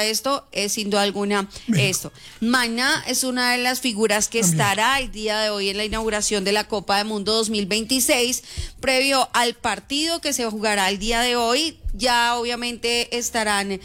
a esto es sin duda alguna esto. Maná es una de las figuras que estará el día de hoy en la inauguración de la Copa del Mundo 2026, previo al partido que se jugará el día de hoy. Ya obviamente estarán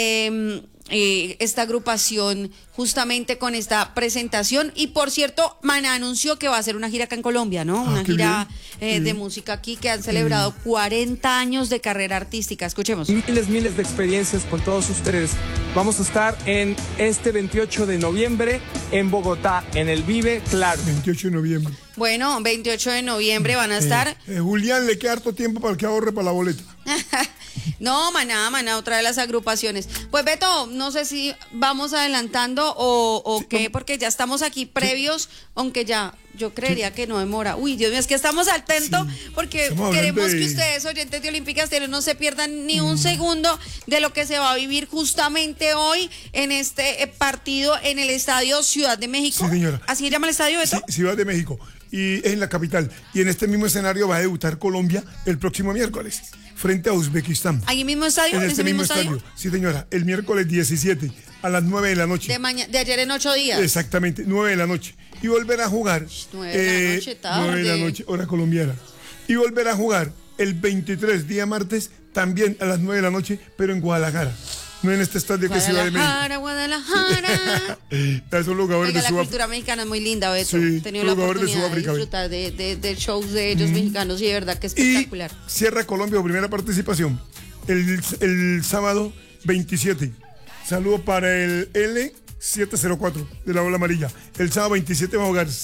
esta agrupación justamente con esta presentación. Y por cierto, Maná anunció que va a hacer una gira acá en Colombia, ¿no? Una gira de música aquí, que han celebrado 40 años de carrera artística. Escuchemos. Miles de experiencias con todos ustedes. Vamos a estar en este 28 de noviembre en Bogotá, en el Vive Claro. 28 de noviembre. Bueno, 28 de noviembre van a estar. Julián, le queda harto tiempo para que ahorre para la boleta. No, Maná, otra de las agrupaciones. Pues Beto, no sé si vamos adelantando o qué, sí, porque ya estamos aquí previos, aunque ya yo creería que no demora. Uy, Dios mío, es que estamos al tanto porque queremos que ustedes, oyentes de Olímpica Estéreo, no se pierdan ni un segundo de lo que se va a vivir justamente hoy en este partido en el Estadio Ciudad de México. Sí, señora. ¿Así se llama el estadio, Beto? Sí, Ciudad de México. Y es en la capital. Y en este mismo escenario va a debutar Colombia el próximo miércoles, frente a Uzbekistán. ¿Ahí mismo estadio? En este mismo estadio. Sí, señora. El miércoles 17 a las 9 de la noche. De ayer en 8 días. Exactamente, 9 de la noche. Y volver a jugar. 9 de la noche, tarde. 9 de la noche, hora colombiana. Y volver a jugar el 23, día martes, también a las 9 de la noche, pero en Guadalajara. No en este estadio que es Ciudad de México. Guadalajara. Esos jugadores de la Sudáfrica. cultura mexicana es muy linda, Beto. Sí, He tenido la oportunidad de disfrutar de shows de ellos mexicanos y de verdad que es espectacular. Y cierra Colombia, primera participación, el sábado 27. Saludo para el L704 de la Ola Amarilla. El sábado 27 va a jugar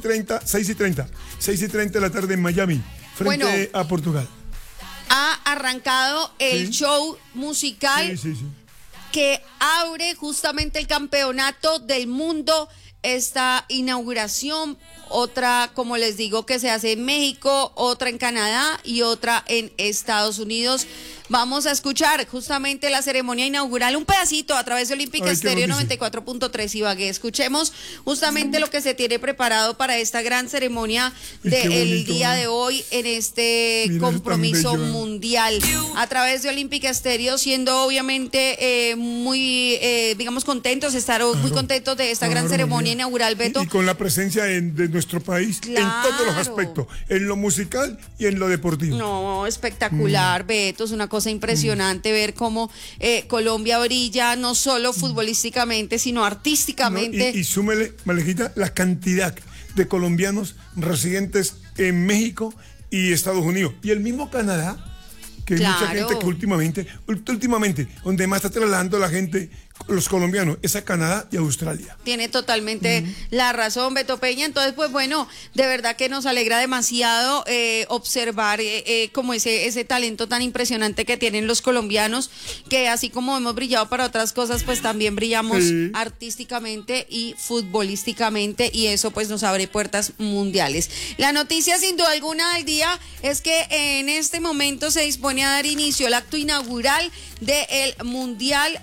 6:30 de la tarde en Miami, frente a Portugal. Ha arrancado el show musical que abre justamente el campeonato del mundo, esta inauguración, otra, como les digo, que se hace en México, otra en Canadá y otra en Estados Unidos. Vamos a escuchar justamente la ceremonia inaugural, un pedacito a través de Olímpica Estéreo 94.3 Ibagué. Escuchemos justamente lo que se tiene preparado para esta gran ceremonia del día de hoy en este compromiso mundial. A través de Olímpica Estéreo, siendo obviamente muy, digamos, contentos, muy contentos de esta gran ceremonia inaugural, Beto. Y con la presencia de nuestro país en todos los aspectos, en lo musical y en lo deportivo. No, espectacular, Beto, es una cosa impresionante ver cómo Colombia brilla no solo futbolísticamente, sino artísticamente. Y súmele, Malejita, la cantidad de colombianos residentes en México y Estados Unidos. Y el mismo Canadá, que hay mucha gente que últimamente, donde más está trasladando la gente, los colombianos, es a Canadá y a Australia. Tiene totalmente la razón, Beto Peña. Entonces, pues bueno, de verdad que nos alegra demasiado observar como ese talento tan impresionante que tienen los colombianos, que así como hemos brillado para otras cosas, pues también brillamos artísticamente y futbolísticamente, y eso pues nos abre puertas mundiales. La noticia sin duda alguna del día es que en este momento se dispone a dar inicio al acto inaugural del Mundial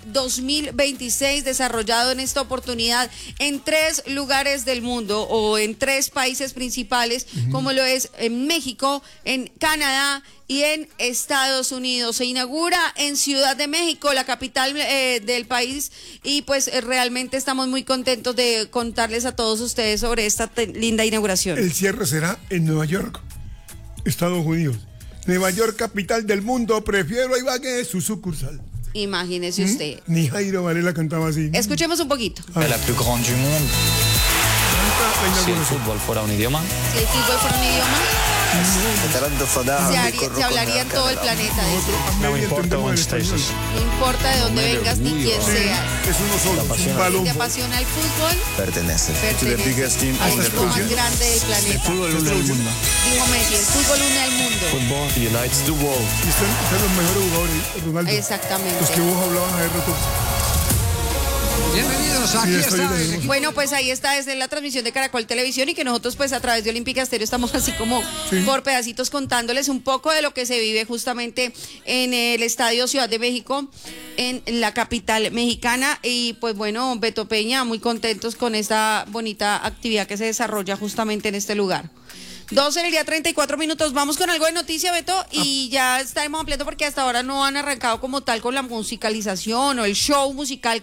2026, desarrollado en esta oportunidad en 3 lugares del mundo, o en 3 países principales, como lo es en México, en Canadá y en Estados Unidos. Se inaugura en Ciudad de México, la capital del país, y pues realmente estamos muy contentos de contarles a todos ustedes sobre esta linda inauguración. El cierre será en Nueva York, Estados Unidos. Nueva York, capital del mundo, prefiero a Ibagué, su sucursal. Imagínese usted. Ni Jairo Varela cantaba así. Escuchemos un poquito. La plus grande du monde. Si el fútbol fuera un idioma. Si el fútbol fuera un idioma, se hablaría en todo el planeta. No me importa dónde estés. No importa de dónde vengas ni quién seas. Es uno solo. Si te apasiona el fútbol, pertenece al equipo más grande del planeta. El fútbol une al mundo. Dijo Messi, el fútbol une al mundo. Football unites the world. Están los mejores jugadores, Ronaldo. Exactamente. Los que vos hablaban a rato. Bienvenidos, aquí está. Bueno, pues ahí está desde la transmisión de Caracol Televisión, y que nosotros pues a través de Olímpica Estéreo estamos así como por pedacitos contándoles un poco de lo que se vive justamente en el Estadio Ciudad de México, en la capital mexicana. Y pues bueno, Beto Peña, muy contentos con esta bonita actividad que se desarrolla justamente en este lugar. 12 del día, 34 minutos. Vamos con algo de noticia, Beto, y ya estaremos completo porque hasta ahora no han arrancado como tal con la musicalización o el show musical